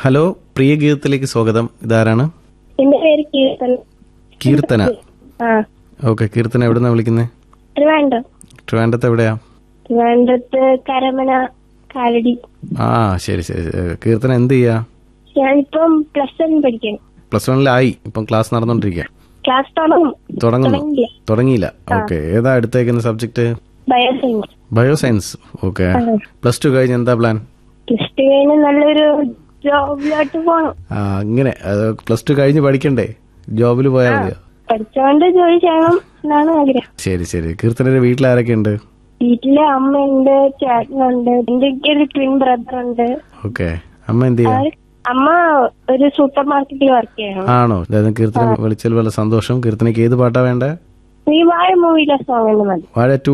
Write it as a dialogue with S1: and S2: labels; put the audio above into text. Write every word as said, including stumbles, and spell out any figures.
S1: Hello, പ്രിയ ഗീതത്തിലേക്ക് സ്വാഗതം. ഇതാരാണ്?
S2: എന്റെ പേര് കീർത്തന.
S1: കീർത്തന.
S2: ആ
S1: ഓക്കെ, കീർത്തന എവിടുന്നാ വിളിക്കുന്നത്?
S2: ട്രിവാൻഡ്രം.
S1: ട്രിവാൻഡ്രത്ത് എവിടെയാ?
S2: ട്രിവാൻഡ്രത്ത് കരമന, കാലടി.
S1: ആ ശരി ശരി ശരി. കീർത്തന എന്ത് ചെയ്യാ?
S2: ഞാനിപ്പം പ്ലസ് വൺ പഠിക്കണം.
S1: പ്ലസ് വണ്ണിലായി, ഇപ്പം ക്ലാസ് നടന്നോണ്ടിരിക്കുക.
S2: ക്ലാസ് തുടങ്ങും.
S1: തുടങ്ങുന്നു?
S2: തുടങ്ങിയില്ല.
S1: തുടങ്ങിയില്ല. ഓക്കെ, ഏതാ എടുത്തേക്കുന്ന subject?
S2: Bioscience.
S1: Bioscience. Okay, plus two കഴിഞ്ഞ് എന്താ പ്ലാൻ?
S2: പ്ലസ് ടു കഴിഞ്ഞ് നല്ലൊരു ജോബിലോട്ട് പോകണം.
S1: ആ അങ്ങനെ, പ്ലസ് ടു കഴിഞ്ഞ് പഠിക്കണ്ടേ? ജോബിൽ പോയാൽ മതിയോ?
S2: പഠിച്ചോണ്ട് ജോലി ചെയ്യണം എന്നാണ് ആഗ്രഹം.
S1: ശരി ശരി. കീർത്തനയുടെ വീട്ടിൽ ആരൊക്കെ ഉണ്ട്?
S2: വീട്ടില് അമ്മയുണ്ട്, ചേട്ടനുണ്ട്, എന്റെ ഒരു ട്വിൻ ബ്രദർ ഉണ്ട്.
S1: ഓക്കെ, അമ്മ എന്ത് ചെയ്യാ?
S2: അമ്മ ഒരു സൂപ്പർ മാർക്കറ്റിൽ വർക്ക് ചെയ്യണം.
S1: ആണോ? കീർത്തന വിളിച്ചതിൽ വളരെ സന്തോഷം. കീർത്തനയ്ക്ക് ഏത് പാട്ടാ വേണ്ടേ?
S2: ഈ വാഴ മൂവിയിലെ സോങ് മതി.
S1: വാഴ ടു